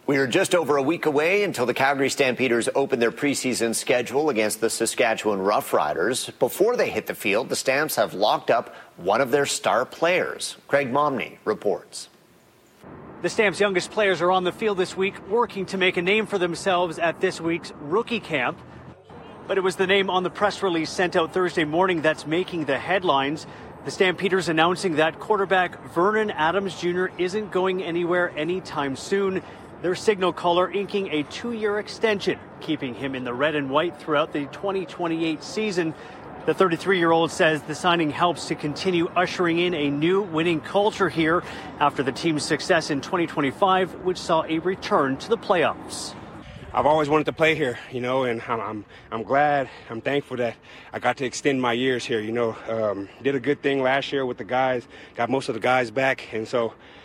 We are just over a week away until the Calgary Stampeders open their preseason schedule against the Saskatchewan Roughriders. Before they hit the field, the Stamps have locked up one of their star players. Craig Momney reports. The Stamps' youngest players are on the field this week, working to make a name for themselves at this week's rookie camp. But it was the name on the press release sent out Thursday morning that's making the headlines. The Stampeders announcing that quarterback Vernon Adams Jr. isn't going anywhere anytime soon. Their signal caller inking a 2-year extension, keeping him in the red and white throughout the 2028 season. The 33-year-old says the signing helps to continue ushering in a new winning culture here after the team's success in 2025, which saw a return to the playoffs. I've always wanted to play here, and I'm glad, I'm thankful that I got to extend my years here, Did a good thing last year with the guys, got most of the guys back, and so